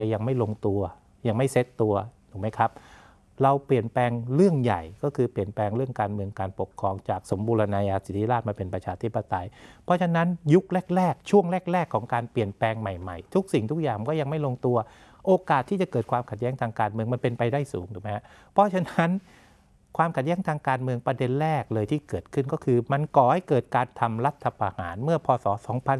ยังไม่ลงตัวยังไม่เซ็ตตัวถูกไหมครับเราเปลี่ยนแปลงเรื่องใหญ่ก็คือเปลี่ยนแปลงเรื่องการเมืองการปกครองจากสมบูรณาญาสิทธิราชย์มาเป็นประชาธิปไตยเพราะฉะนั้นยุคแรกๆช่วงแรกๆของการเปลี่ยนแปลงใหม่ๆทุกสิ่งทุกอย่างก็ยังไม่ลงตัวโอกาสที่จะเกิดความขัดแย้งทางการเมืองมันเป็นไปได้สูงถูกไหมฮะเพราะฉะนั้นความขัดแย้งทางการเมืองประเด็นแรกเลยที่เกิดขึ้นก็คือมันก่อให้เกิดการทำรัฐประหารเมื่อพศ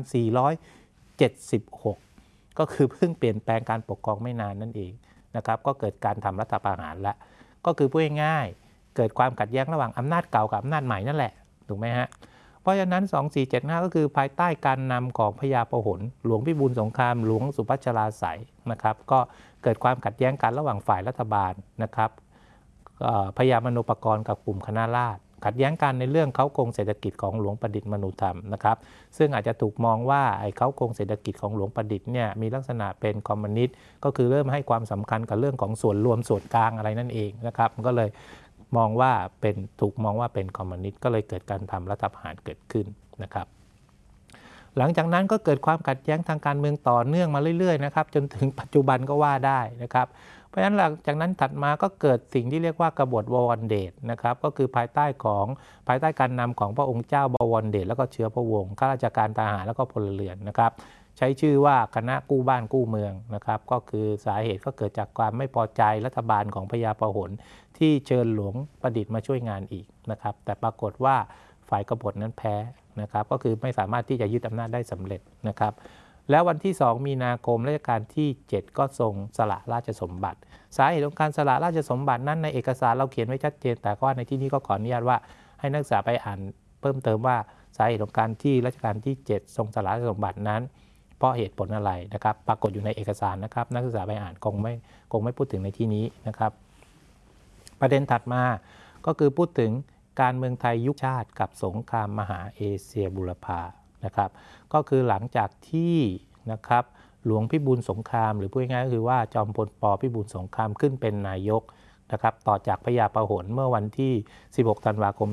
2476 ก็คือเพิ่งเปลี่ยนแปลงการปกครองไม่นานนั่นเองนะครับก็เกิดการทำรัฐประหารแล้วก็คือพูดง่ายๆเกิดความขัดแย้งระหว่างอำนาจเก่ากับอำนาจใหม่นั่นแหละถูกไหมฮะเพราะฉะนั้น 2475 ก็คือภายใต้การนำของพญาพหลหลวงพิบูลสงครามหลวงสุพัชราไสยนะครับก็เกิดความขัดแย้งกันระหว่างฝ่ายรัฐบาลนะครับพญามโนปกรณ์กับกลุ่มคณะราษฎรขัดแย้งกันในเรื่องเขาโครงเศรษฐกิจของหลวงประดิษฐ์มนูธรรมนะครับซึ่งอาจจะถูกมองว่าไอ้เขาโครงเศรษฐกิจของหลวงประดิษฐ์เนี่ยมีลักษณะเป็นคอมมิวนิสต์ก็คือเริ่มให้ความสำคัญกับเรื่องของส่วนรวมส่วนกลางอะไรนั่นเองนะครับมันก็เลยมองว่าถูกมองว่าเป็นคอมมิวนิสต์ก็เลยเกิดการทำรัฐประหารเกิดขึ้นนะครับหลังจากนั้นก็เกิดความขัดแย้งทางการเมืองต่อเนื่องมาเรื่อยๆนะครับจนถึงปัจจุบันก็ว่าได้นะครับเพราะฉะนั้นหลังจากนั้นถัดมาก็เกิดสิ่งที่เรียกว่ากบฏบวรเดชนะครับก็คือภายใต้การนำของพระองค์เจ้าบวรเดชแล้วก็เชื้อพระวงศ์ข้าราชการทหารแล้วก็พลเรือนนะครับใช้ชื่อว่าคณะกู้บ้านกู้เมืองนะครับก็คือสาเหตุก็เกิดจากความไม่พอใจรัฐบาลของพญาพหลที่เชิญหลวงประดิษฐ์มาช่วยงานอีกนะครับแต่ปรากฏว่าฝ่ายกบฏนั้นแพ้นะครับก็คือไม่สามารถที่จะยึดอำนาจได้สำเร็จนะครับแล้ววันที่ 2 มีนาคมรัชกาลที่ 7 ก็ทรงสละราชสมบัติสาเหตุของการสละราชสมบัตินั้นในเอกสารเราเขียนไว้ชัดเจนแต่ว่าในที่นี้ก็ขออนุญาตว่าให้นักศึกษาไปอ่านเพิ่มเติมว่าสาเหตุของการที่รัชกาลที่ 7 ทรงสละราชสมบัตินั้นเพราะเหตุผลอะไรนะครับปรากฏอยู่ในเอกสารนะครับนักศึกษาไปอ่านคงไม่พูดถึงในที่นี้นะครับประเด็นถัดมาก็คือพูดถึงการเมืองไทยยุคชาติกับสงครามมหาเอเชียบูรพานะครับก็คือหลังจากที่นะครับหลวงพิบูลสงครามหรือพูดง่ายๆก็คือว่าจอมพลป.พิบูลสงครามขึ้นเป็นนายกนะครับต่อจากพญาพหลเมื่อวันที่ 16 ธันวาคม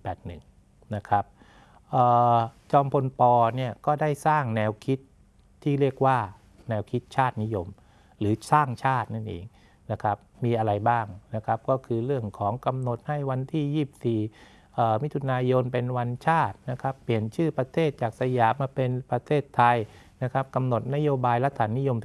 2481 นะครับจอมพลป.เนี่ยก็ได้สร้างแนวคิดที่เรียกว่าแนวคิดชาตินิยมหรือสร้างชาตินั่นเองนะครับมีอะไรบ้างนะครับก็คือเรื่องของกำหนดให้วันที่ 24 มิถุนายนเป็นวันชาตินะครับเปลี่ยนชื่อประเทศจากสยามมาเป็นประเทศไทยนะครับกำหนดนโยบายรัฐนิยม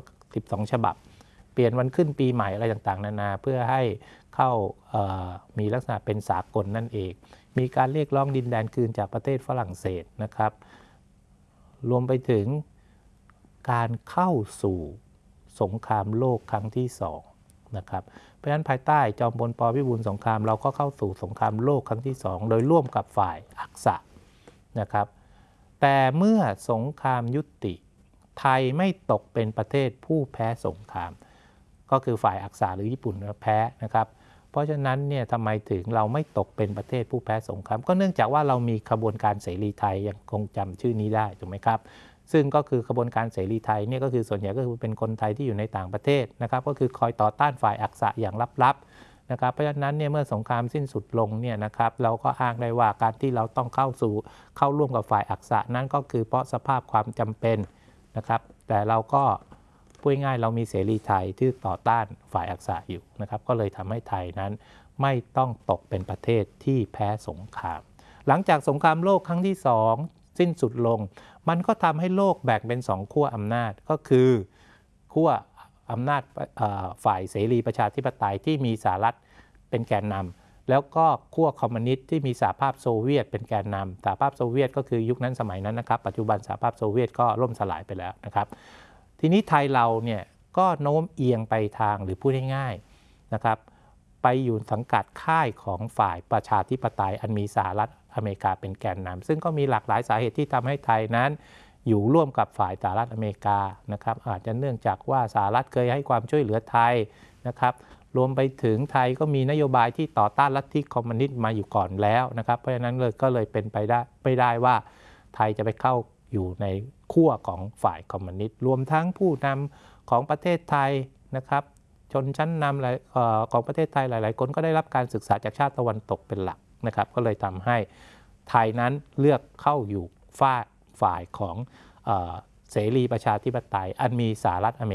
12 ฉบับเปลี่ยนวันขึ้นปีใหม่อะไรต่างๆนานาเพื่อให้เข้ามีลักษณะเป็นสากลนั่นเองมีการเรียกร้องดินแดนคืนจากประเทศฝรั่งเศสนะครับรวมไปถึงการเข้าสู่สงครามโลกครั้งที่2นะครับเพราะฉะนั้นภายใต้จอมพลป.พิบูลสงครามเราก็เข้าสู่สงครามโลกครั้งที่2โดยร่วมกับฝ่ายอักษะนะครับแต่เมื่อสงครามยุติไทยไม่ตกเป็นประเทศผู้แพ้สงครามก็คือฝ่ายอักษะหรือญี่ปุ่นแพ้นะครับเพราะฉะนั้นเนี่ยทำไมถึงเราไม่ตกเป็นประเทศผู้แพ้สงครามก็เนื่องจากว่าเรามีขบวนการเสรีไทยยังคงจำชื่อนี้ได้ถูกไหมครับซึ่งก็คือขบวนการเสรีไทยเนี่ยก็คือส่วนใหญ่ก็คือเป็นคนไทยที่อยู่ในต่างประเทศนะครับก็คือคอยต่อต้านฝ่ายอักษะอย่างลับๆนะครับเพราะฉะนั้นเนี่ยเมื่อสงครามสิ้นสุดลงเนี่ยนะครับเราก็อ้างได้ว่าการที่เราต้องเข้าร่วมกับฝ่ายอักษะนั้นก็คือเพราะสภาพความจำเป็นนะครับแต่เราก็พูดง่ายเรามีเสรีไทยที่ต่อต้านฝ่ายอักษะอยู่นะครับก็เลยทำให้ไทยนั้นไม่ต้องตกเป็นประเทศที่แพ้สงครามหลังจากสงครามโลกครั้งที่2สิ้นสุดลงมันก็ทำให้โลกแบ่งเป็น2ขั้วอำนาจก็คือขั้วอำนาจฝ่ายเสรีประชาธิปไตยที่มีสหรัฐเป็นแกนนำแล้วก็ขั้วคอมมิวนิสต์ที่มีสหภาพโซเวียตเป็นแกนนำสหภาพโซเวียตก็คือยุคนั้นสมัยนั้นนะครับปัจจุบันสหภาพโซเวียตก็ล่มสลายไปแล้วนะครับทีนี้ไทยเราเนี่ยก็โน้มเอียงไปทางหรือพูดง่ายๆนะครับไปอยู่สังกัดค่ายของฝ่ายประชาธิปไตยอันมีสหรัฐอเมริกาเป็นแกนนำซึ่งก็มีหลากหลายสาเหตุที่ทำให้ไทยนั้นอยู่ร่วมกับฝ่ายสหรัฐอเมริกานะครับอาจจะเนื่องจากว่าสหรัฐเคยให้ความช่วยเหลือไทยนะครับรวมไปถึงไทยก็มีนโยบายที่ต่อต้านลัทธิคอมมิวนิสต์มาอยู่ก่อนแล้วนะครับเพราะฉะนั้นก็เลยเป็นไปได้ว่าไทยจะไปเข้าอยู่ในขั้วของฝ่ายคอมมิวนิสต์รวมทั้งผู้นำของประเทศไทยนะครับชนชั้นนำของประเทศไทยหลายๆคนก็ได้รับการศึกษาจากชาติตะวันตกเป็นหลักนะครับก็เลยทำให้ไทยนั้นเลือกเข้าอยู่ฝ่ายของเสรีประชาธิปไตยอันมีสหรัฐอเมริกา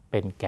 เป็นแก